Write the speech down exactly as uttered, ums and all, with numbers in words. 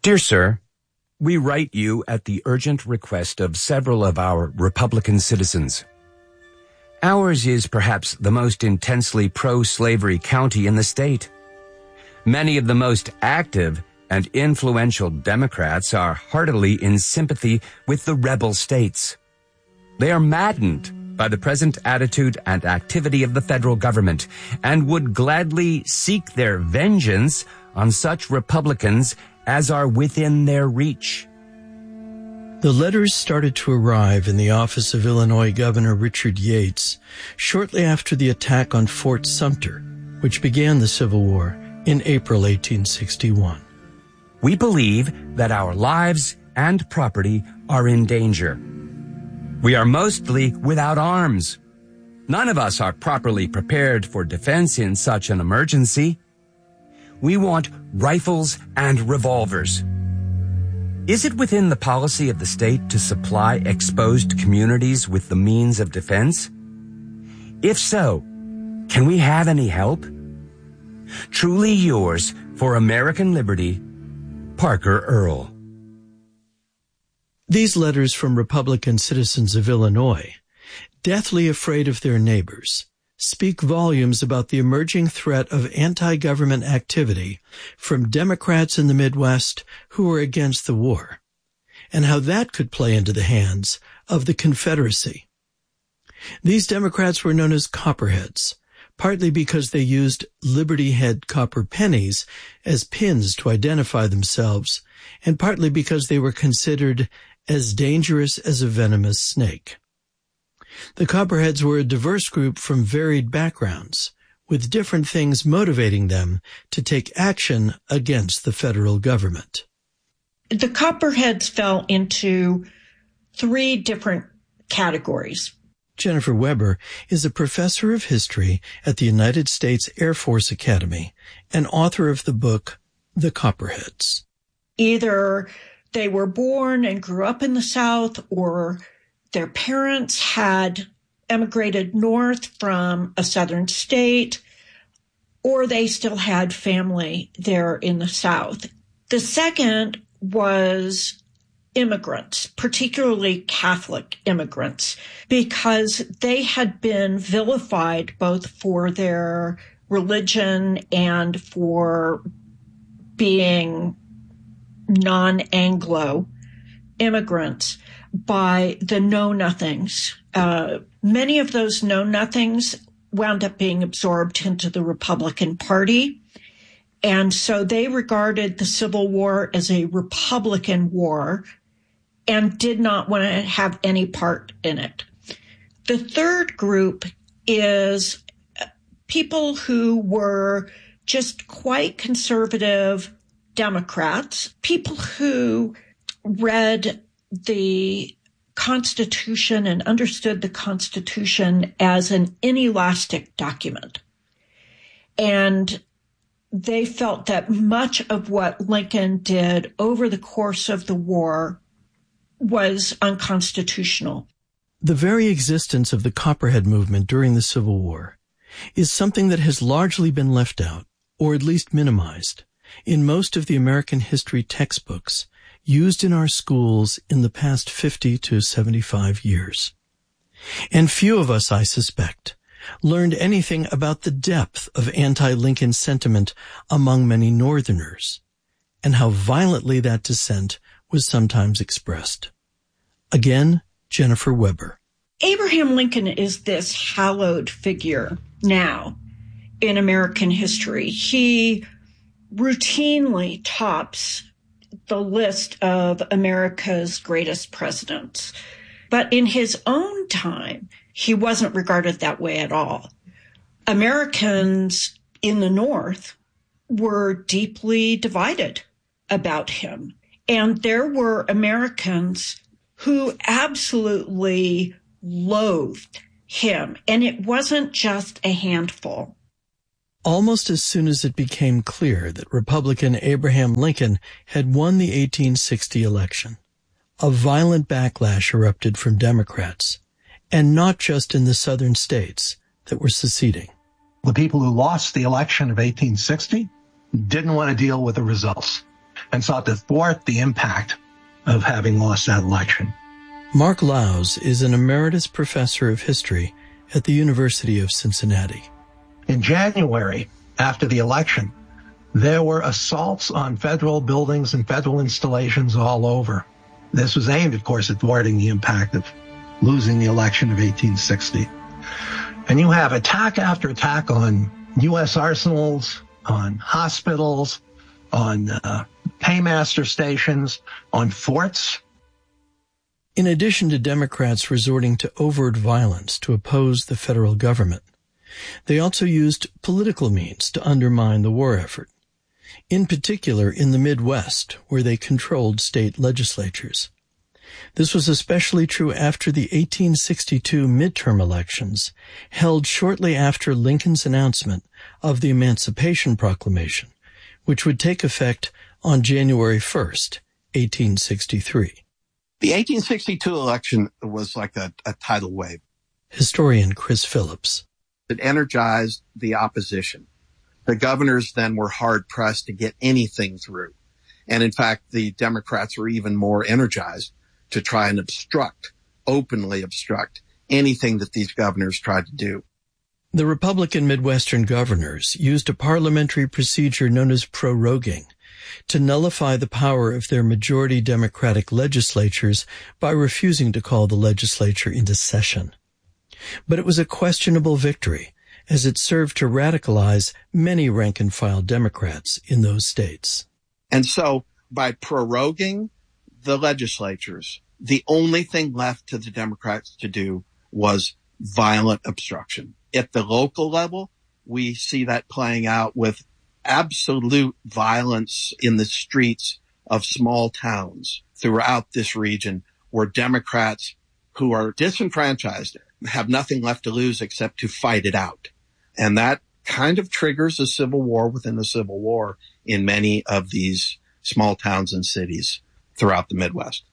Dear Sir, we write you at the urgent request of several of our Republican citizens. Ours is perhaps the most intensely pro-slavery county in the state. Many of the most active and influential Democrats are heartily in sympathy with the rebel states. They are maddened by the present attitude and activity of the federal government and would gladly seek their vengeance on such Republicans as are within their reach. The letters started to arrive in the office of Illinois Governor Richard Yates shortly after the attack on Fort Sumter, which began the Civil War in April eighteen sixty-one. We believe that our lives and property are in danger. We are mostly without arms. None of us are properly prepared for defense in such an emergency. We want rifles and revolvers. Is it within the policy of the state to supply exposed communities with the means of defense? If so, can we have any help? Truly yours, for American liberty, Parker Earl. These letters from Republican citizens of Illinois, deathly afraid of their neighbors, speak volumes about the emerging threat of anti-government activity from Democrats in the Midwest who are against the war, and how that could play into the hands of the Confederacy. These Democrats were known as Copperheads, partly because they used Liberty Head copper pennies as pins to identify themselves, and partly because they were considered as dangerous as a venomous snake. The Copperheads were a diverse group from varied backgrounds, with different things motivating them to take action against the federal government. The Copperheads fell into three different categories. Jennifer Weber is a professor of history at the United States Air Force Academy and author of the book, The Copperheads. Either they were born and grew up in the South, or their parents had emigrated north from a southern state, or they still had family there in the South. The second was immigrants, particularly Catholic immigrants, because they had been vilified both for their religion and for being non-Anglo immigrants by the know-nothings. Uh, many of those know-nothings wound up being absorbed into the Republican Party. And so they regarded the Civil War as a Republican war and did not want to have any part in it. The third group is people who were just quite conservative Democrats, people who read the Constitution and understood the Constitution as an inelastic document. And they felt that much of what Lincoln did over the course of the war was unconstitutional. The very existence of the Copperhead movement during the Civil War is something that has largely been left out, or at least minimized, in most of the American history textbooks used in our schools in the past fifty to seventy-five years. And few of us, I suspect, learned anything about the depth of anti-Lincoln sentiment among many Northerners, and how violently that dissent was sometimes expressed. Again, Jennifer Weber. Abraham Lincoln is this hallowed figure now in American history. He routinely tops the list of America's greatest presidents. But in his own time, he wasn't regarded that way at all. Americans in the North were deeply divided about him. And there were Americans who absolutely loathed him. And it wasn't just a handful. Almost as soon as it became clear that Republican Abraham Lincoln had won the eighteen sixty election, a violent backlash erupted from Democrats, and not just in the southern states that were seceding. The people who lost the election of eighteen sixty didn't want to deal with the results. and sought to thwart the impact of having lost that election. Mark Lowes is an emeritus professor of history at the University of Cincinnati. In January, after the election, there were assaults on federal buildings and federal installations all over. This was aimed, of course, at thwarting the impact of losing the election of eighteen sixty. And you have attack after attack on U S arsenals, on hospitals, on uh, paymaster stations, on forts. In addition to Democrats resorting to overt violence to oppose the federal government, they also used political means to undermine the war effort, in particular in the Midwest, where they controlled state legislatures. This was especially true after the eighteen sixty-two midterm elections, held shortly after Lincoln's announcement of the Emancipation Proclamation, which would take effect on January first, eighteen sixty-three. The eighteen sixty-two election was like a, a tidal wave. Historian Chris Phillips. It energized the opposition. The governors then were hard-pressed to get anything through. And in fact, the Democrats were even more energized to try and obstruct, openly obstruct, anything that these governors tried to do. The Republican Midwestern governors used a parliamentary procedure known as proroguing to nullify the power of their majority Democratic legislatures by refusing to call the legislature into session. But it was a questionable victory, as it served to radicalize many rank-and-file Democrats in those states. And so, by proroguing the legislatures, the only thing left to the Democrats to do was violent obstruction. At the local level, we see that playing out with absolute violence in the streets of small towns throughout this region, where Democrats who are disenfranchised have nothing left to lose except to fight it out. And that kind of triggers a civil war within a civil war in many of these small towns and cities throughout the Midwest.